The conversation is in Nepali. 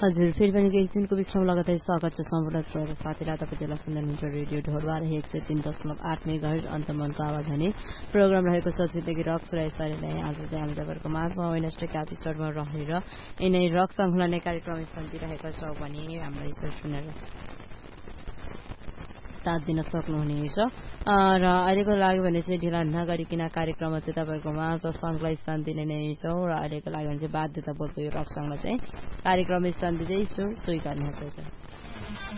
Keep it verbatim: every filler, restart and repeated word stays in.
हजुर फेरि पनि एकछिनको विश्राम लगातार स्वागत छ सम्पूर्ण श्रोता साथीलाई तपाईँलाई सुन्दै हुनुहुन्छ रेडियो ढोडवा र एक सय तीन दशमलव आठ मेगाहर्ज अन्तमनको आवाज हुने प्रोग्राम रहेको छ जिन्दगी रक्स र यसरी नै आज चाहिँ हामी तपाईँहरूको माझमा वेडनेसडे एपिसोडमा रहेर यिनै रक सङ्घ नै कार्यक्रम दिइरहेका छौँ भने हामीलाई यसो सुनेर साथ दिन सक्नुहुनेछ र अहिलेको लागि भने चाहिँ ढिला नगरिकन कार्यक्रममा चाहिँ तपाईँहरूको माझ सङ्घलाई स्थान दिने नै छौँ र अहिलेको लागि भने चाहिँ बाध्यता बोलको यो रक सङ्घलाई चाहिँ कार्यक्रम स्थान दिँदैछु स्वीकार्नुहोस्।